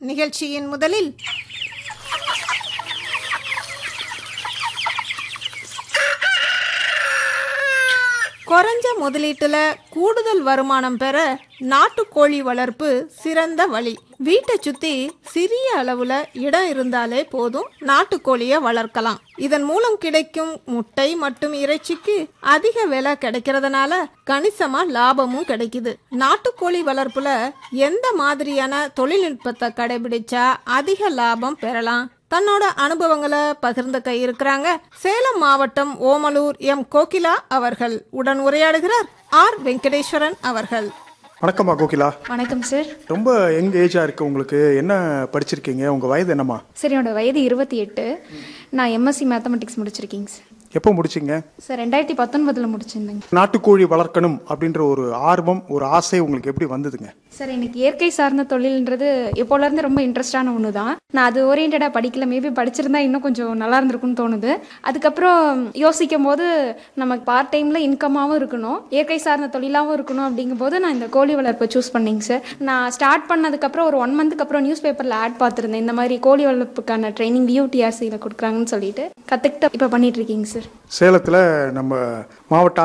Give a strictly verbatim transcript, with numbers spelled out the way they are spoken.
நிகழ்ச்சியின் முதலில் குறைஞ்ச முதலீட்டுல கூடுதல் வருமானம் பெற நாட்டுக்கோழி வளர்ப்பு சிறந்த வழி. வீட்டை சுத்தி சிறிய அளவுல இடம் இருந்தாலே போதும், நாட்டுக்கோழிய வளர்க்கலாம். இதன் மூலம் கிடைக்கும் முட்டை மற்றும் இறைச்சிக்கு அதிக விலை கிடைக்கிறதுனால கணிசமா லாபமும் கிடைக்குது. நாட்டுக்கோழி வளர்ப்புல எந்த மாதிரியான தொழில்நுட்பத்தை கடைபிடிச்சா அதிக லாபம் பெறலாம்? தன்னோட அனுபவங்களை பகிர்ந்துக்க இருக்கிறாங்க சேலம் மாவட்டம் ஓமலூர் எம் கோகிலா அவர்கள். உடன் உரையாடுகிறார் ஆர் வெங்கடேஸ்வரன் அவர்கள். வணக்கம்மா கோகிலா. வணக்கம் சார். ரொம்ப யங் ஏஜா இருக்கு உங்களுக்கு. என்ன படிச்சிருக்கீங்க? உங்க வயது என்னம்மா? சார் என்னோட வயது இருபத்தி எட்டு. நான் எம்எஸ்சி மேத்தமெட்டிக்ஸ் முடிச்சிருக்கீங்க சார். எப்போ முடிச்சிங்க? சார் ரெண்டாயிரத்தி பத்தொன்பதுல முடிச்சிருந்தேங்க. நாட்டுக்கோழி வளர்க்கணும் அப்படின்ற ஒரு ஆர்வம், ஒரு ஆசை உங்களுக்கு எப்படி வந்ததுங்க? சார் எனக்கு இயற்கை சார்ந்த தொழில்ன்றது எப்போல இருந்து ரொம்ப இன்ட்ரெஸ்டான ஒன்று தான். நான் அது ஓரியன்டா படிக்கல, மேபி படிச்சிருந்தா இன்னும் கொஞ்சம் நல்லா இருந்திருக்கும்னு தோணுது. அதுக்கப்புறம் யோசிக்கும் போது நமக்கு பார்ட் டைம்ல இன்கமாகவும் இருக்கணும், இயற்கை சார்ந்த தொழிலாகவும் இருக்கணும். அப்படிங்கும்போது நான் இந்த கோழி வளர்ப்பை சூஸ் பண்ணிங்க சார். நான் ஸ்டார்ட் பண்ணதுக்கப்புறம் ஒரு ஒன் மந்த்துக்கு அப்புறம் நியூஸ் பேப்பரில் ஆட் பார்த்துருந்தேன், இந்த மாதிரி கோழி வளர்ப்புக்கான ட்ரைனிங் வியூடிஆர்சியில் கொடுக்குறாங்கன்னு சொல்லிட்டு கற்றுக்கிட்டு இப்போ பண்ணிட்டு இருக்கீங்க சார். சேலத்தில் நம்ம மாவட்ட